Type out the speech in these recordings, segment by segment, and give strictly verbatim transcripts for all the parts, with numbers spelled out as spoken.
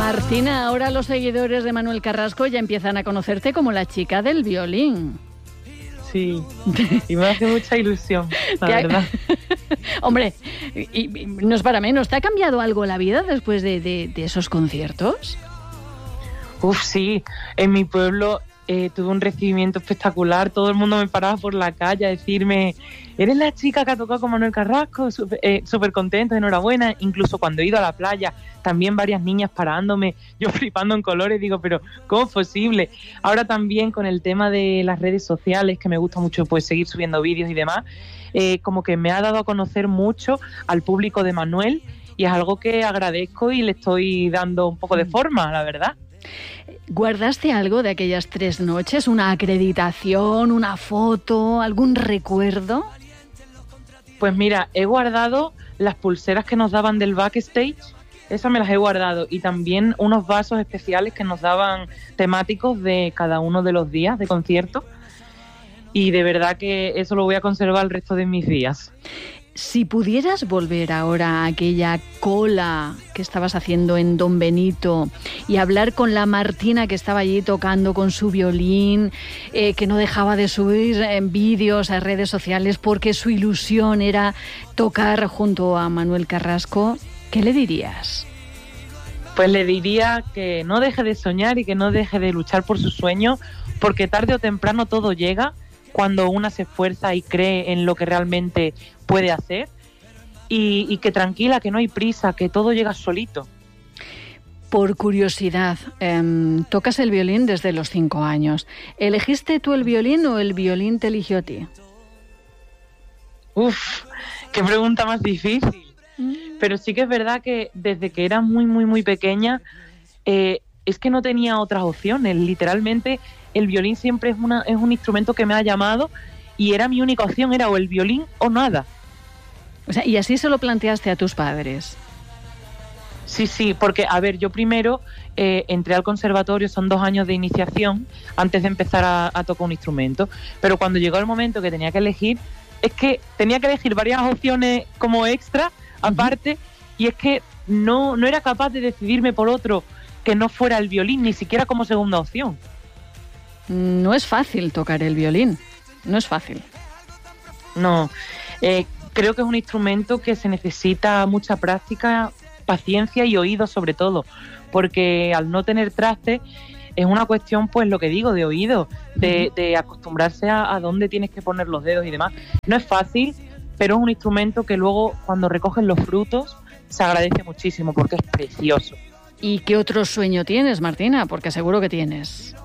Martina, ahora los seguidores de Manuel Carrasco ya empiezan a conocerte como la chica del violín. Sí, y me hace mucha ilusión, la verdad. Hombre, y, y no es para menos, ¿te ha cambiado algo la vida después de, de, de esos conciertos? Uf, sí, en mi pueblo eh, tuve un recibimiento espectacular, todo el mundo me paraba por la calle a decirme, eres la chica que ha tocado con Manuel Carrasco, súper eh, súper contenta, enhorabuena. Incluso cuando he ido a la playa, también varias niñas parándome, yo flipando en colores, digo, pero ¿cómo es posible? Ahora también con el tema de las redes sociales, que me gusta mucho pues seguir subiendo vídeos y demás, eh, como que me ha dado a conocer mucho al público de Manuel, y es algo que agradezco y le estoy dando un poco de forma, la verdad. ¿Guardaste algo de aquellas tres noches? ¿Una acreditación, una foto, algún recuerdo? Pues mira, he guardado las pulseras que nos daban del backstage, esas me las he guardado, y también unos vasos especiales que nos daban temáticos de cada uno de los días de concierto, y de verdad que eso lo voy a conservar el resto de mis días. Si pudieras volver ahora a aquella cola que estabas haciendo en Don Benito y hablar con la Martina que estaba allí tocando con su violín, eh, que no dejaba de subir en vídeos a redes sociales porque su ilusión era tocar junto a Manuel Carrasco, ¿qué le dirías? Pues le diría que no deje de soñar y que no deje de luchar por sus sueños, porque tarde o temprano todo llega cuando una se esfuerza y cree en lo que realmente puede hacer, y, y que tranquila, que no hay prisa, que todo llega solito. Por curiosidad, eh, tocas el violín desde los cinco años. ¿Elegiste tú el violín o el violín te eligió a ti? Uf, qué pregunta más difícil. Mm. Pero sí que es verdad que desde que era muy, muy, muy pequeña, eh, es que no tenía otras opciones. Literalmente, el violín siempre es, una, es un instrumento que me ha llamado, y era mi única opción, era o el violín o nada. O sea, y así se lo planteaste a tus padres. Sí, sí, porque, a ver, yo primero eh, entré al conservatorio, son dos años de iniciación antes de empezar a, a tocar un instrumento, pero cuando llegó el momento que tenía que elegir, es que tenía que elegir varias opciones como extra, aparte, uh-huh. y es que no, no era capaz de decidirme por otro que no fuera el violín, ni siquiera como segunda opción. No es fácil tocar el violín, no es fácil. No, eh, creo que es un instrumento que se necesita mucha práctica, paciencia y oído sobre todo, porque al no tener traste es una cuestión, pues lo que digo, de oído, de, de acostumbrarse a, a dónde tienes que poner los dedos y demás. No es fácil, pero es un instrumento que luego cuando recogen los frutos se agradece muchísimo porque es precioso. ¿Y qué otro sueño tienes, Martina? Porque seguro que tienes.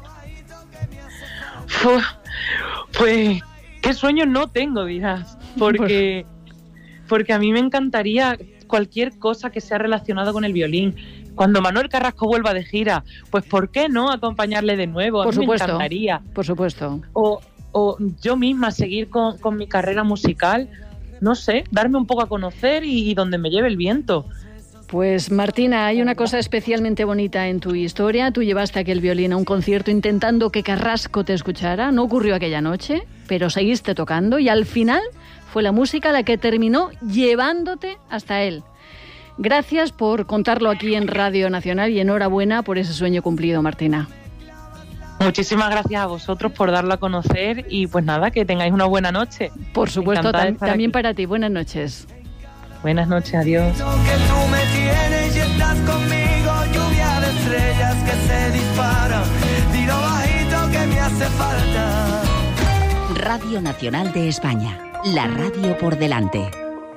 Uf, pues, ¿qué sueño no tengo, dirás? Porque, porque a mí me encantaría cualquier cosa que sea relacionada con el violín. Cuando Manuel Carrasco vuelva de gira, pues ¿por qué no acompañarle de nuevo? A por mí supuesto, me encantaría. Por supuesto. O, o yo misma seguir con, con mi carrera musical, no sé, darme un poco a conocer y, y donde me lleve el viento. Pues Martina, hay una cosa especialmente bonita en tu historia. Tú llevaste aquel violín a un concierto intentando que Carrasco te escuchara. No ocurrió aquella noche, pero seguiste tocando y al final fue la música la que terminó llevándote hasta él. Gracias por contarlo aquí en Radio Nacional y enhorabuena por ese sueño cumplido, Martina. Muchísimas gracias a vosotros por darlo a conocer y pues nada, que tengáis una buena noche. Por supuesto, tam- también aquí. Para ti. Buenas noches. Buenas noches, adiós. Que tú me tienes y estás conmigo, lluvia de estrellas que se disparan, tiro bajito que me hace falta. Radio Nacional de España, la radio por delante.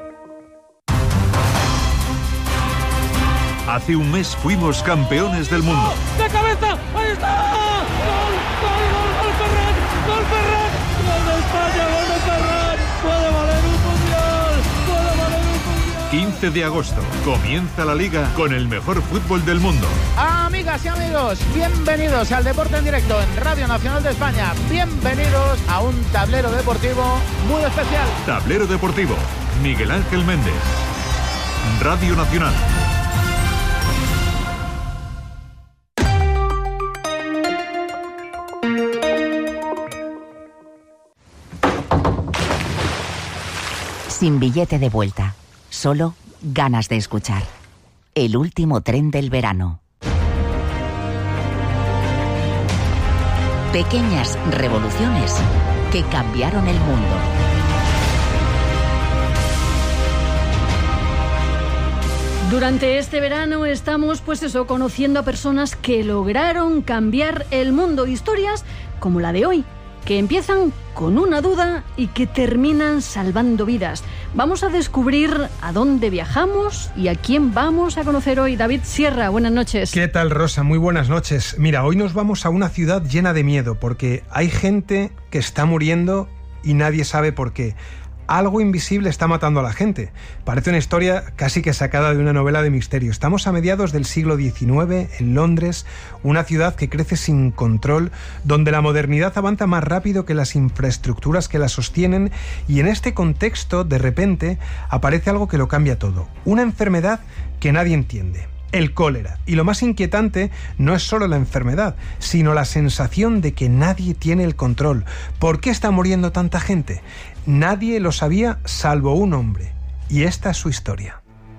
Hace un mes fuimos campeones del mundo. ¡De cabeza! ¡Ahí está! ¡Gol! ¡Gol! ¡Gol! ¡Gol Ferran! ¡Gol Ferran! ¡Gol de España! ¡Gol de Ferran! ¡Puede valer un mundial! ¡Puede valer un mundial! quince de agosto. Comienza la Liga con el mejor fútbol del mundo. Amigas y amigos, bienvenidos al Deporte en Directo en Radio Nacional de España. Bienvenidos a un tablero deportivo muy especial. Tablero deportivo. Miguel Ángel Méndez. Radio Nacional. Sin billete de vuelta, solo ganas de escuchar. El último tren del verano. Pequeñas revoluciones que cambiaron el mundo. Durante este verano estamos, pues eso, conociendo a personas que lograron cambiar el mundo. Historias como la de hoy, que empiezan con una duda y que terminan salvando vidas. Vamos a descubrir a dónde viajamos y a quién vamos a conocer hoy. David Sierra, buenas noches. ¿Qué tal, Rosa? Muy buenas noches. Mira, hoy nos vamos a una ciudad llena de miedo porque hay gente que está muriendo y nadie sabe por qué. Algo invisible está matando a la gente. Parece una historia casi que sacada de una novela de misterio. Estamos a mediados del siglo diecinueve, en Londres, una ciudad que crece sin control, donde la modernidad avanza más rápido que las infraestructuras que la sostienen, y en este contexto, de repente, aparece algo que lo cambia todo. Una enfermedad que nadie entiende. El cólera. Y lo más inquietante no es solo la enfermedad, sino la sensación de que nadie tiene el control. ¿Por qué está muriendo tanta gente? Nadie lo sabía salvo un hombre. Y esta es su historia.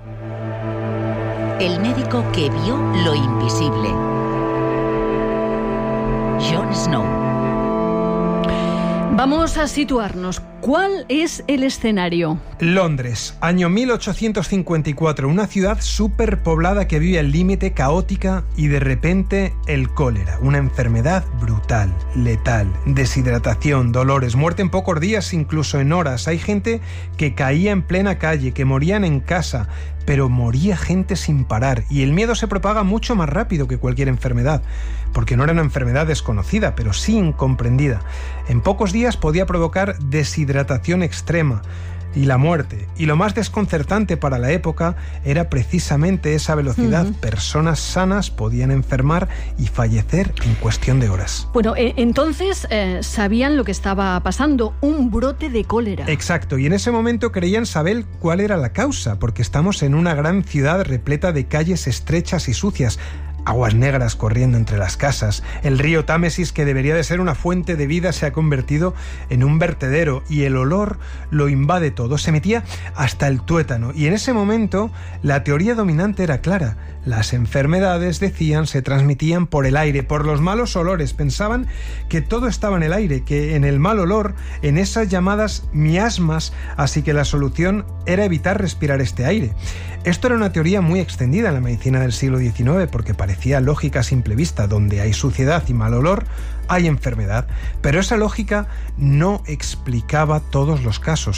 El médico que vio lo invisible. Jon Snow. Vamos a situarnos. ¿Cuál es el escenario? Londres, año mil ochocientos cincuenta y cuatro, una ciudad superpoblada que vive al límite, caótica, y de repente el cólera, una enfermedad brutal, letal, deshidratación, dolores, muerte en pocos días, incluso en horas. Hay gente que caía en plena calle, que morían en casa, pero moría gente sin parar, y el miedo se propaga mucho más rápido que cualquier enfermedad, porque no era una enfermedad desconocida, pero sí incomprendida. En pocos días podía provocar deshidratación extrema y la muerte. Y lo más desconcertante para la época era precisamente esa velocidad. Uh-huh. Personas sanas podían enfermar y fallecer en cuestión de horas. Bueno, eh, entonces eh, sabían lo que estaba pasando, un brote de cólera. Exacto, y en ese momento creían saber cuál era la causa, porque estamos en una gran ciudad repleta de calles estrechas y sucias, aguas negras corriendo entre las casas. El río Támesis, que debería de ser una fuente de vida, se ha convertido en un vertedero, y el olor lo invade todo, se metía hasta el tuétano. Y en ese momento la teoría dominante era clara: las enfermedades, decían, se transmitían por el aire, por los malos olores. Pensaban que todo estaba en el aire, que en el mal olor, en esas llamadas miasmas, así que la solución era evitar respirar este aire. Esto era una teoría muy extendida en la medicina del siglo diecinueve, porque parecía lógica a simple vista: donde hay suciedad y mal olor, hay enfermedad. Pero esa lógica no explicaba todos los casos.